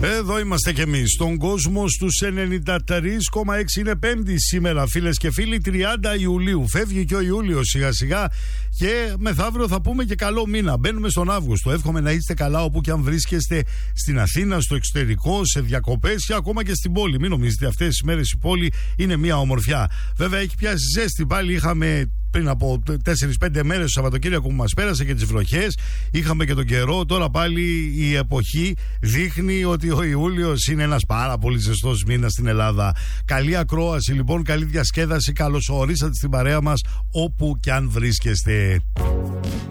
Εδώ είμαστε κι εμείς. Στον κόσμο στους 93,6 είναι Πέμπτη σήμερα, φίλες και φίλοι, 30 Ιουλίου. Φεύγει και ο Ιούλιος σιγά σιγά και μεθαύριο θα πούμε και καλό μήνα. Μπαίνουμε στον Αύγουστο. Εύχομαι να είστε καλά όπου και αν βρίσκεστε, στην Αθήνα, στο εξωτερικό, σε διακοπές και ακόμα και στην πόλη. Μην νομίζετε αυτές τις μέρες η πόλη είναι μια ομορφιά. Βέβαια έχει πιάσει ζέστη. Πάλι είχαμε πριν από 4-5 μέρες το Σαββατοκύριακο που μας πέρασε και τις βροχές. Είχαμε και τον καιρό. Τώρα πάλι η εποχή δείχνει ότι ο Ιούλιος είναι ένας πάρα πολύ ζεστός μήνας στην Ελλάδα. Καλή ακρόαση λοιπόν, καλή διασκέδαση. Καλώς ορίσατε στην παρέα μας όπου και αν βρίσκεστε.